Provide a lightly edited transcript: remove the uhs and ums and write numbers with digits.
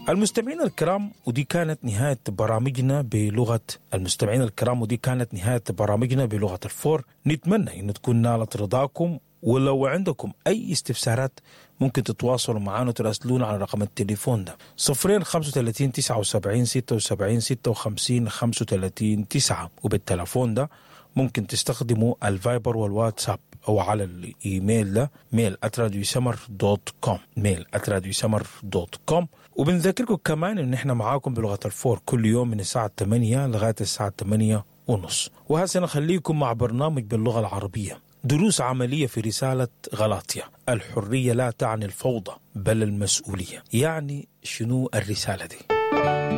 المستمعين الكرام، ودي كانت نهاية برامجنا بلغة الفور. نتمنى أن تكون نالت رضاكم، ولو عندكم أي استفسارات ممكن تتواصلوا معنا وتراسلونا على رقم التليفون ده 035 79 76 56 35 9، وبالتليفون ده ممكن تستخدموا الفايبر والواتساب، أو على الإيميل ده mail@radioسمر.com. وبنذكركم كمان إن إحنا معاكم بلغة الفور كل يوم من الساعة 8 لغاية الساعة 8:30. وهسه نخليكم مع برنامج باللغة العربية، دروس عملية في رسالة غلاطيا: الحرية لا تعني الفوضى بل المسؤولية. يعني شنو الرسالة دي؟